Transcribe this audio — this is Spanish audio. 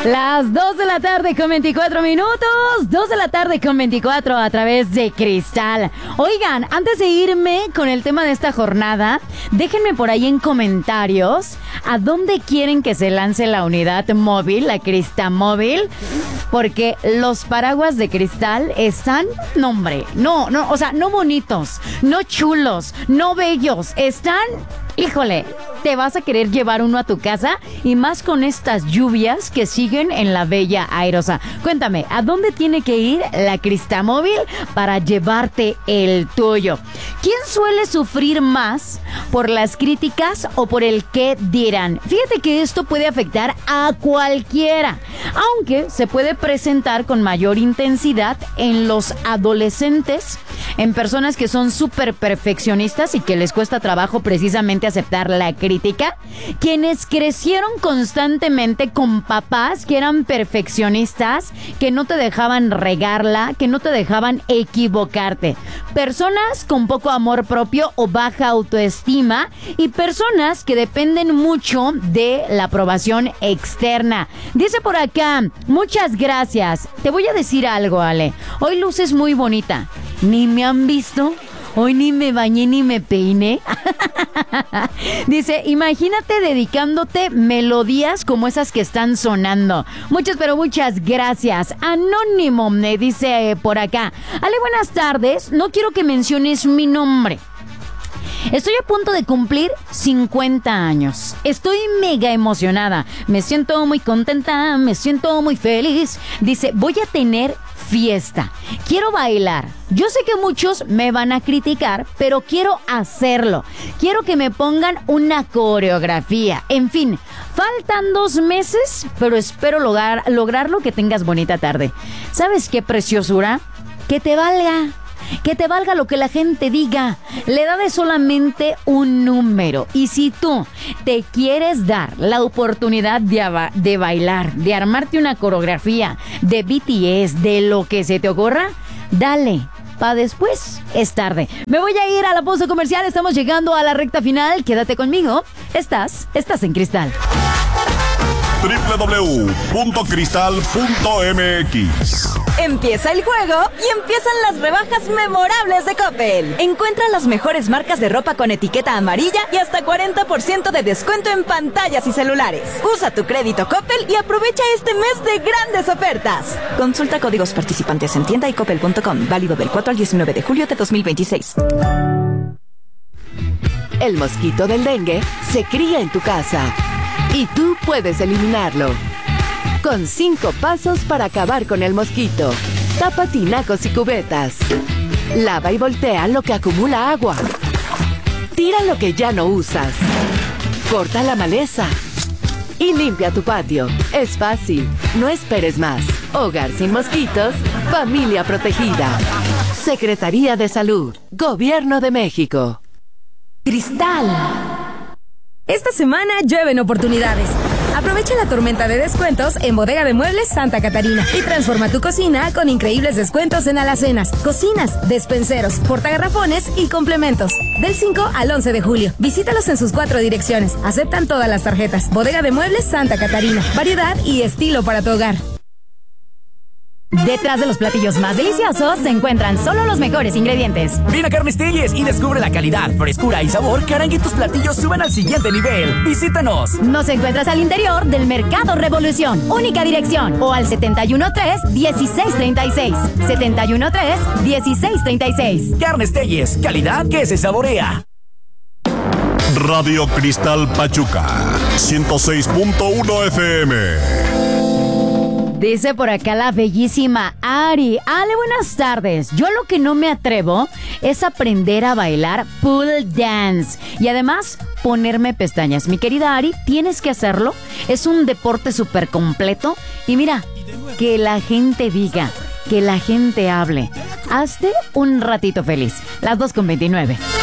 Las 2 de la tarde con 24 minutos, 2 de la tarde con 24 a través de Cristal. Oigan, antes de irme con el tema de esta jornada, déjenme por ahí en comentarios a dónde quieren que se lance la unidad móvil, la Cristamóvil, porque los paraguas de cristal están, no hombre, no bonitos, no chulos, no bellos, están... Híjole, te vas a querer llevar uno a tu casa y más con estas lluvias que siguen en la Bella Airosa. Cuéntame, ¿a dónde tiene que ir la Cristamóvil para llevarte el tuyo? ¿Quién suele sufrir más por las críticas o por el qué dirán? Fíjate que esto puede afectar a cualquiera, aunque se puede presentar con mayor intensidad en los adolescentes, en personas que son súper perfeccionistas y que les cuesta trabajo precisamente aceptar la crítica, quienes crecieron constantemente con papás que eran perfeccionistas, que no te dejaban regarla, que no te dejaban equivocarte, personas con poco amor propio o baja autoestima y personas que dependen mucho de la aprobación externa. Dice por acá, muchas gracias. Te voy a decir algo, Ale. Hoy luces muy bonita. ¿Ni me han visto? Hoy ni me bañé ni me peiné. Dice, imagínate dedicándote melodías como esas que están sonando. Muchas, pero muchas gracias. Anónimo me dice por acá. Ale, buenas tardes. No quiero que menciones mi nombre. Estoy a punto de cumplir 50 años. Estoy mega emocionada. Me siento muy contenta, me siento muy feliz. Dice, voy a tener fiesta. Quiero bailar. Yo sé que muchos me van a criticar, pero quiero hacerlo. Quiero que me pongan una coreografía. En fin, faltan 2 meses, pero espero lograrlo. Que tengas bonita tarde. ¿Sabes qué preciosura? Que te valga. Que te valga lo que la gente diga. La edad es solamente un número. Y si tú te quieres dar la oportunidad de bailar, de armarte una coreografía de BTS, de lo que se te ocurra, dale. Pa' después es tarde. Me voy a ir a la pausa comercial. Estamos llegando a la recta final. Quédate conmigo. Estás en Cristal. www.cristal.mx. Empieza el juego y empiezan las rebajas memorables de Coppel. Encuentra las mejores marcas de ropa con etiqueta amarilla y hasta 40% de descuento en pantallas y celulares. Usa tu crédito Coppel y aprovecha este mes de grandes ofertas. Consulta códigos participantes en tienda y coppel.com. Válido del 4 al 19 de julio de 2026. El mosquito del dengue se cría en tu casa y tú puedes eliminarlo. Con 5 pasos para acabar con el mosquito. Tapa tinacos y cubetas. Lava y voltea lo que acumula agua. Tira lo que ya no usas. Corta la maleza. Y limpia tu patio. Es fácil. No esperes más. Hogar sin mosquitos. Familia protegida. Secretaría de Salud. Gobierno de México. Cristal. Esta semana llueven oportunidades. Aprovecha la tormenta de descuentos en Bodega de Muebles Santa Catarina y transforma tu cocina con increíbles descuentos en alacenas, cocinas, despenseros, portagarrafones y complementos. Del 5 al 11 de julio. Visítalos en sus 4 direcciones. Aceptan todas las tarjetas. Bodega de Muebles Santa Catarina. Variedad y estilo para tu hogar. Detrás de los platillos más deliciosos se encuentran solo los mejores ingredientes. Ven a Carnes Telles y descubre la calidad, frescura y sabor que harán que tus platillos suban al siguiente nivel. Visítanos. Nos encuentras al interior del Mercado Revolución. Única dirección. O al 713-1636. 713-1636. Carnes Telles, calidad que se saborea. Radio Cristal Pachuca, 106.1 FM. Dice por acá la bellísima Ari. Ale, buenas tardes. Yo lo que no me atrevo es aprender a bailar pool dance y además ponerme pestañas. Mi querida Ari, tienes que hacerlo. Es un deporte súper completo. Y mira, que la gente diga, que la gente hable. Hazte un ratito feliz. Las 2:29.